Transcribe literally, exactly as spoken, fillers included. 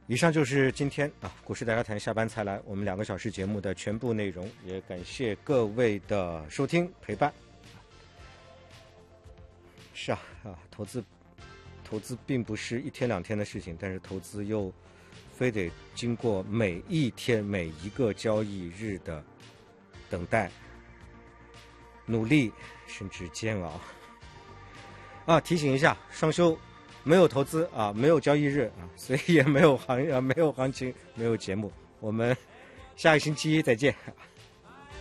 以上就是今天啊股市大家谈下班才来我们两个小时节目的全部内容，也感谢各位的收听陪伴。是啊啊，投资投资并不是一天两天的事情，但是投资又非得经过每一天每一个交易日的等待、努力甚至煎熬。啊，提醒一下，双休没有投资啊，没有交易日啊，所以也没有行啊，没有行情，没有节目。我们下个星期一再见。